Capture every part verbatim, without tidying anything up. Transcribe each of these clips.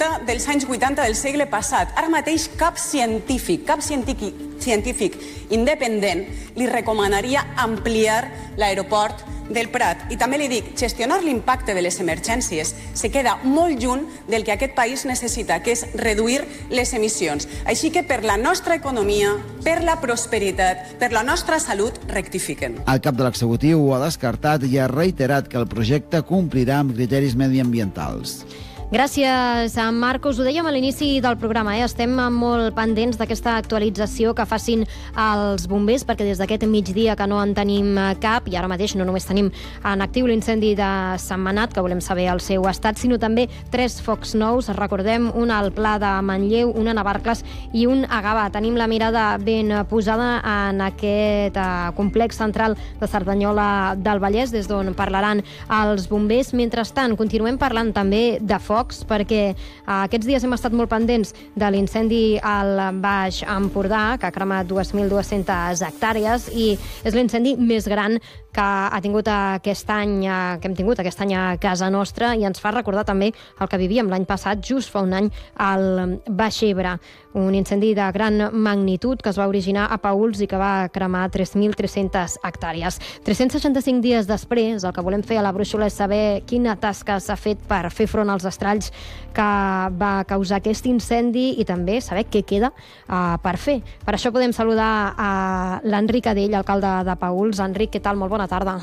cinquanta dels anys vuitanta del segle passat. Ara mateix cap científic, cap científic, científic independent li recomanaria ampliar l'aeroport del Prat. I també li dic, gestionar l'impacte de les emergències se queda molt lluny del que aquest país necessita, que és reduir les emissions. Així que per la nostra economia, per la prosperitat, per la nostra salut, rectifiquen. El cap de l'executiu ho ha descartat i ha reiterat que el projecte complirà amb criteris mediambientals. Gràcies, Marcos. Ho dèiem a l'inici del programa, eh? Estem molt pendents d'aquesta actualització que facin els bombers, perquè des d'aquest migdia que no en tenim cap, i ara mateix no només tenim en actiu l'incendi de Sentmenat, que volem saber el seu estat, sinó també tres focs nous. Recordem, un al Pla de Manlleu, un a Navarcles i un a Gavà. Tenim la mirada ben posada en aquest complex central de Cerdanyola del Vallès, des d'on parlaran els bombers. Mentrestant, continuem parlant també de focs, perquè aquests dies hem estat molt pendents de l'incendi al Baix Empordà, que ha cremat dues mil dues-centes hectàrees, i és l'incendi més gran que ha tingut aquest any, que hem tingut aquest any a casa nostra, i ens fa recordar també el que vivíem l'any passat, just fa un any, al Baix Ebre. Un incendi de gran magnitud que es va originar a Paüls i que va cremar tres mil tres-centes hectàrees. tres-cents seixanta-cinc dies després, el que volem fer a la brúixola és saber quina tasca s'ha fet per fer front als estralls que va causar aquest incendi i també saber què queda uh, per fer. Per això podem saludar a l'Enric Adell, alcalde de Paüls. Enric, què tal? Molt bona tarda.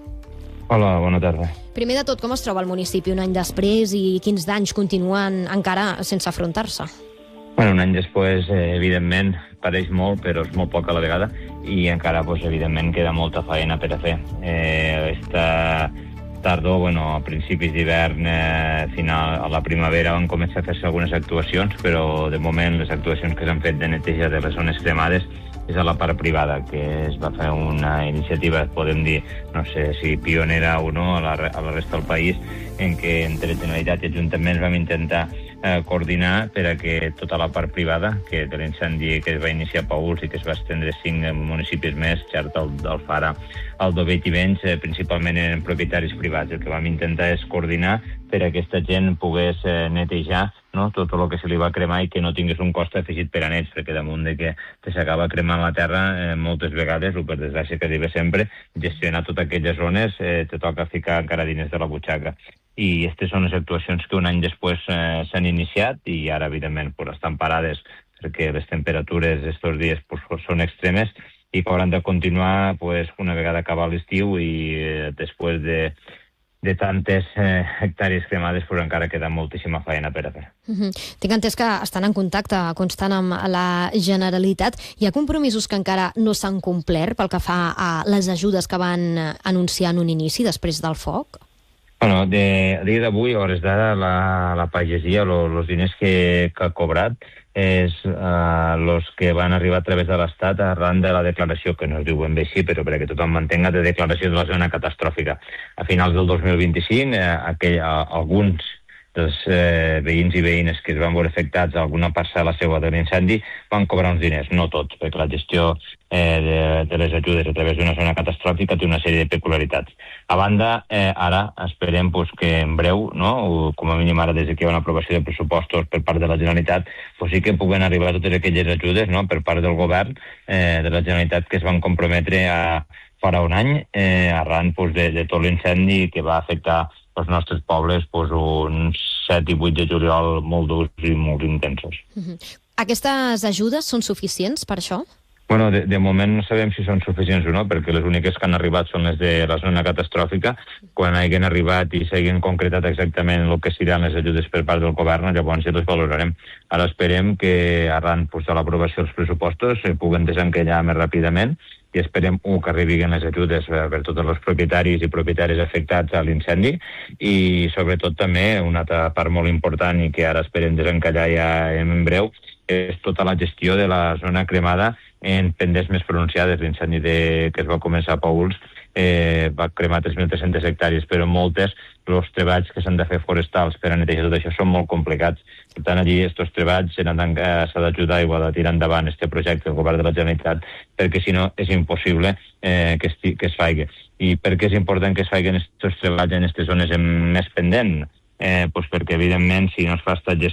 Hola, bona tarda. Primer de tot, com es troba el municipi un any després i quins danys continuen encara sense afrontar-se? Bueno, un any després, eh, evidentment, pareix molt, però és molt poc a la vegada, i encara, pues, evidentment, queda molta feina per a fer. Eh, esta tardor, bueno, a principis d'hivern, eh, final, a la primavera, van començar a fer-se algunes actuacions, però, de moment, les actuacions que s'han fet de neteja de les zones cremades és a la part privada, que es va fer una iniciativa, podem dir, no sé si pionera o no, a la, a la resta del país, en què entre Generalitat i Ajuntaments vam intentar eh, coordinar per a que tota la part privada, que de l'incendi que es va iniciar a Paüls i que es va estendre a cinc municipis més, Xert, Alfara, Aldover i Tivenys, eh, principalment eren propietaris privats. El que vam intentar és coordinar per a que aquesta gent pogués eh, netejar, no?, tot el que se li va cremar i que no tingués un cost afegit per a ells, perquè damunt de que, que s'acaba cremant la terra, eh, moltes vegades, o per desgràcia que arriba sempre, gestionar totes aquelles zones eh, te toca ficar encara diners de la butxaca. I aquestes són les actuacions que un any després eh, s'han iniciat i ara, evidentment, pues, estan parades perquè les temperatures estos dies pues, són extremes i que hauran de continuar pues, una vegada acaba l'estiu i eh, després de de tantes eh, hectàrees cremades, però encara queda moltíssima feina per a fer. Uh-huh. Tinc entès que estan en contacte constant amb la Generalitat. Hi ha compromisos que encara no s'han complert pel que fa a les ajudes que van anunciar en un inici després del foc? Bueno, de, a dia d'avui, a hores d'ara, la, la pagesia, els diners que, que ha cobrat, és els uh, que van arribar a través de l'Estat arran de la declaració, que no es diu ben bé així, però perquè tothom mantenga, de declaració de la zona catastròfica. A finals del dos mil vint-i-cinc, eh, aquell, uh, alguns dels eh, veïns i veïnes que es van veure afectats a alguna parcel·la seva de l'incendi van cobrar uns diners, no tots, perquè la gestió eh, de, de les ajudes a través d'una zona catastròfica té una sèrie de peculiaritats. A banda, eh, ara esperem pues, que en breu, no, o com a mínim ara des que hi ha una aprovació de pressupostos per part de la Generalitat, pues sí que puguen arribar totes aquelles ajudes, no, per part del govern eh, de la Generalitat que es van comprometre a farà un any eh, arran pues, de, de tot l'incendi que va afectar els nostres pobles pues, uns set i vuit de juliol molt durs i molt intensos. Uh-huh. Aquestes ajudes són suficients per això? Bueno, de, de moment no sabem si són suficients o no, perquè les úniques que han arribat són les de la zona catastròfica. Quan hagin arribat i s'hagin concretat exactament el que seran les ajudes per part del govern, llavors ja les valorarem. Ara esperem que arran pues, de l'aprovació dels pressupostos se puguen desencallar més ràpidament i esperem uh, que arribin les ajudes per, per tots els propietaris i propietaris afectats a l'incendi i sobretot també una altra part molt important i que ara esperem desencallar ja en breu és tota la gestió de la zona cremada en pendents més pronunciades. L'incendi que es va començar a Paüls eh, va cremar tres mil tres-centes hectàrees, però moltes, els treballs que s'han de fer forestals per a netejar tot això són molt complicats. Per tant, allí aquests treballs s'ha d'ajudar i ha de tirar endavant aquest projecte del govern de la Generalitat, perquè si no és impossible eh, que, esti, que es faci. I per què és important que es facin aquests treballs en aquestes zones més pendents? Eh, pues perquè, evidentment, si no es fa aquesta gestió